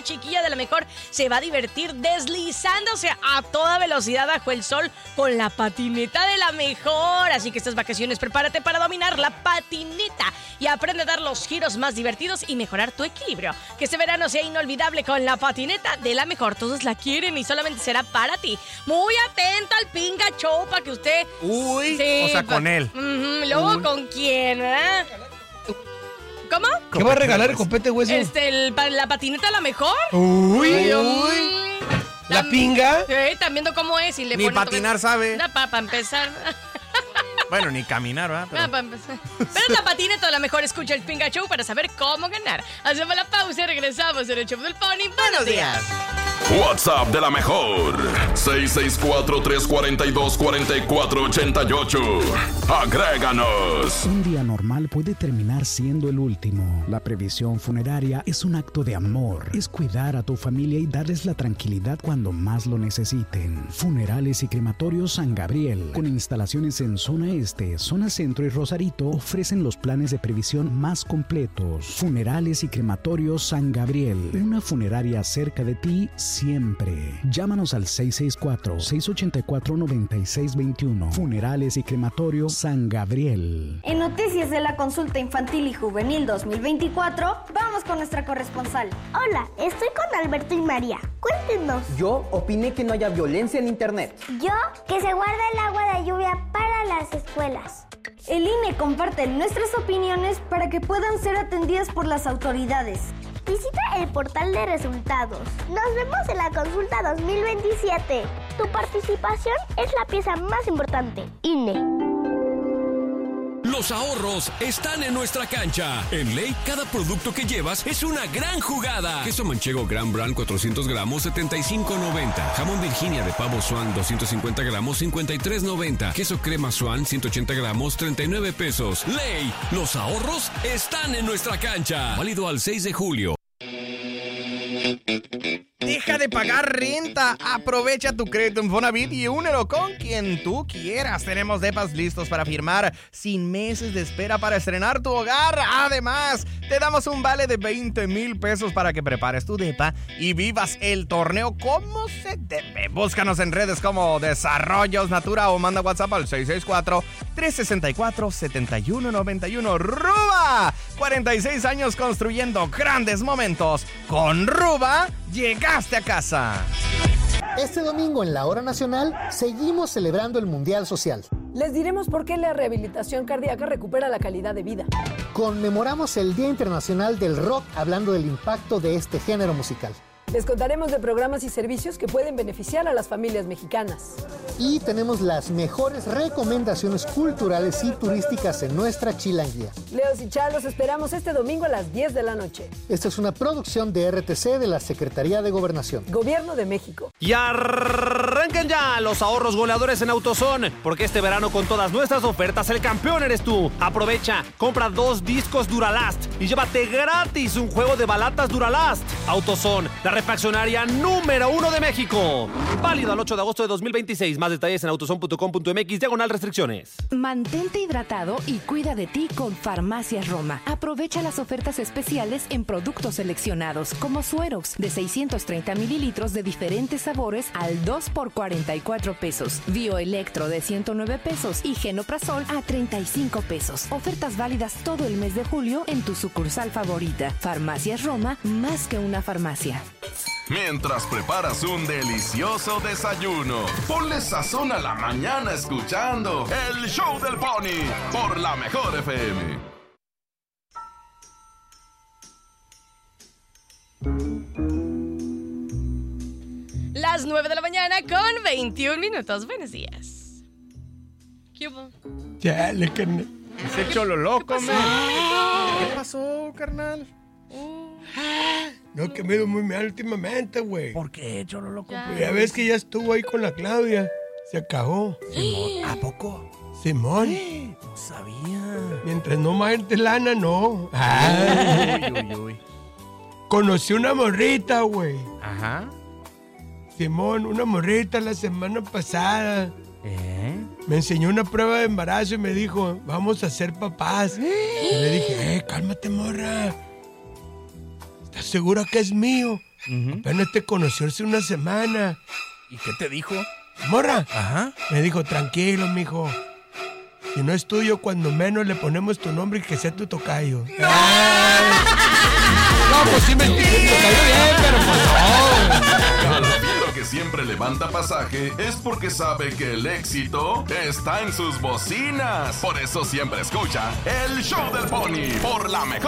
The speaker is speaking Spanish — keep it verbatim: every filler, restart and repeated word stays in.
chiquilla de la mejor se va a divertir deslizándose a toda velocidad bajo el sol con la patineta de la mejor. Así que estas vacaciones prepárate para dominar la patineta y aprende a dar los giros más divertidos y mejorar tu equilibrio. Que este verano sea inolvidable con la patineta de la mejor. Todos la quieren y solamente será para ti. Muy atenta al Pinga Show para que usted... Uy, sí, o sea, pa... con él. Uh-huh, luego, Uy. ¿con quién, verdad? ¿Cómo? ¿Qué va a regalar el copete, hueso? Este, el, la patineta la mejor. Uy, uy. uy. ¿La pinga? Sí, están viendo cómo es. Y le ni patinar sabe. Para pa empezar. Bueno, ni caminar, ¿verdad? Pero... Ah, para empezar. Pero la patineta la mejor, escucha el Pinga Show para saber cómo ganar. Hacemos la pausa y regresamos en el show del Pony. Buenos días. WhatsApp de la mejor seis seis cuatro, tres cuatro dos, cuatro cuatro ocho ocho. Agréganos. Un día normal puede terminar siendo el último. La previsión funeraria es un acto de amor. Es cuidar a tu familia y darles la tranquilidad cuando más lo necesiten. Funerales y crematorios San Gabriel, con instalaciones en zona este, zona centro y Rosarito, ofrecen los planes de previsión más completos. Funerales y crematorios San Gabriel, una funeraria cerca de ti siempre. Llámanos al seis seis cuatro, seis ocho cuatro, nueve seis dos uno. Funerales y crematorios San Gabriel. En Noticias de la Consulta Infantil y Juvenil dos mil veinticuatro, vamos con nuestra corresponsal. Hola, estoy con Alberto y María. Cuéntenos. Yo opiné que no haya violencia en internet. Yo, que se guarda el agua de lluvia para las escuelas. El I N E comparte nuestras opiniones para que puedan ser atendidas por las autoridades. Visita el portal de resultados. Nos vemos en la consulta dos mil veintisiete. Tu participación es la pieza más importante. I N E. Los ahorros están en nuestra cancha. En Ley, cada producto que llevas es una gran jugada. Queso manchego Gran Brand cuatrocientos gramos, setenta y cinco noventa. Jamón Virginia de pavo Swan doscientos cincuenta gramos, cincuenta y tres noventa. Queso crema Swan ciento ochenta gramos, treinta y nueve pesos. Ley, los ahorros están en nuestra cancha. Válido al seis de julio. Deja de pagar renta. Aprovecha tu crédito en Fonavit y únelo con quien tú quieras. Tenemos depas listos para firmar sin meses de espera para estrenar tu hogar. Además, te damos un vale de veinte mil pesos para que prepares tu depa y vivas el torneo como se debe. Búscanos en redes como Desarrollos Natura o manda WhatsApp al seis seis cuatro, tres seis cuatro, siete uno nueve uno. Ruba, cuarenta y seis años construyendo grandes momentos. Con Ruba, llegaste a casa. Este domingo en la Hora Nacional seguimos celebrando el Mundial Social. Les diremos por qué la rehabilitación cardíaca recupera la calidad de vida. Conmemoramos el Día Internacional del Rock hablando del impacto de este género musical. Les contaremos de programas y servicios que pueden beneficiar a las familias mexicanas. Y tenemos las mejores recomendaciones culturales y turísticas en nuestra chilanguía. Leos y Char, los esperamos este domingo a las diez de la noche. Esta es una producción de R T C de la Secretaría de Gobernación. Gobierno de México. Y arranquen ya los ahorros goleadores en AutoZone, porque este verano con todas nuestras ofertas el campeón eres tú. Aprovecha, compra dos discos Duralast y llévate gratis un juego de balatas Duralast. AutoZone, la refaccionaria número uno de México. Válido al ocho de agosto de dos mil veintiséis. Más detalles en autozone punto com punto m x, diagonal restricciones. Mantente hidratado y cuida de ti con Farmacias Roma. Aprovecha las ofertas especiales en productos seleccionados, como Suerox, de seiscientos treinta mililitros de diferentes sabores al dos por cuarenta y cuatro pesos. Bioelectro de ciento nueve pesos y Genoprazol a treinta y cinco pesos. Ofertas válidas todo el mes de julio en tu sucursal favorita. Farmacias Roma, más que una farmacia. Mientras preparas un delicioso desayuno, ponle sazón a la mañana escuchando el Show del Pony por la Mejor F M. Las nueve de la mañana con veintiún minutos. Buenos días. ¿Qué hubo? Chale, carnal. Ese cholo loco, ¿Qué man. pasó? ¿Qué pasó, carnal? Uh. No, que me he ido muy mal últimamente, güey. ¿Por qué, cholo loco? Ya. ya ves que ya estuvo ahí con la Claudia. Se acabó. Simón. ¿A poco? Simón. Sí, no sabía. Mientras no marte lana, no. Ay. Uy, uy, uy. Conocí una morrita, güey. Ajá. Simón, una morrita la semana pasada. ¿Eh? Me enseñó una prueba de embarazo y me dijo, vamos a ser papás. ¿Eh? Y le dije, eh, cálmate, morra. ¿Estás segura que es mío? Uh-huh. Apenas te conoció hace una semana. ¿Y qué te dijo? Morra. Ajá. Me dijo, tranquilo, mijo. Si no es tuyo, cuando menos le ponemos tu nombre y que sea tu tocayo. ¡No! No, pues sí me entiendo, cayó bien, pero pues no. Lo que siempre levanta pasaje es porque sabe que el éxito está en sus bocinas. Por eso siempre escucha el show del Pony por la mejor.